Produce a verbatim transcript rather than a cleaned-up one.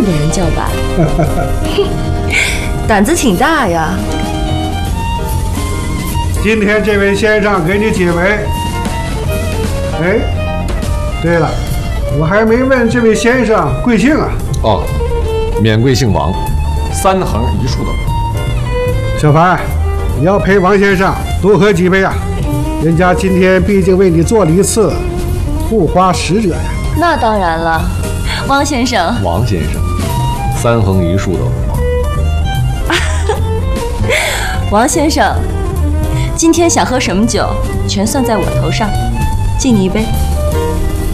日本人叫板，胆子挺大呀。 今天这位先生给你几位？哎，对了，我还没问这位先生贵姓啊？ 哦，免贵姓王，三横一竖的。 小凡，你要陪王先生多喝几杯啊！人家今天毕竟为你做了一次护花使者呀。 那当然了，王先生。 王先生，三横一竖的王。 王先生，今天想喝什么酒，全算在我头上，敬你一杯。